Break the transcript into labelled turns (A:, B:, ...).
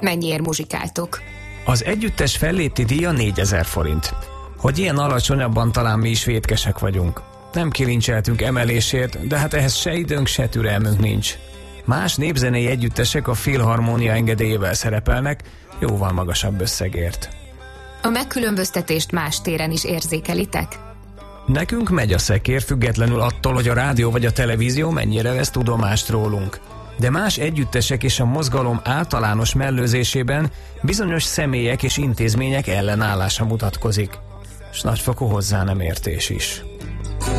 A: Mennyiért muzsikáltok?
B: Az együttes fellépti díja 4000 forint. Hogy ilyen alacsonyabban, talán mi is vétkesek vagyunk. Nem kilincseltünk emelésért, de hát ehhez se időnk, se türelmünk nincs. Más népzenei együttesek a Filharmónia engedélyével szerepelnek, jóval magasabb összegért.
A: A megkülönböztetést más téren is érzékelitek?
B: Nekünk megy a szekér, függetlenül attól, hogy a rádió vagy a televízió mennyire vesz tudomást rólunk. De más együttesek és a mozgalom általános mellőzésében bizonyos személyek és intézmények ellenállása mutatkozik, s nagyfokú hozzá nem értés is.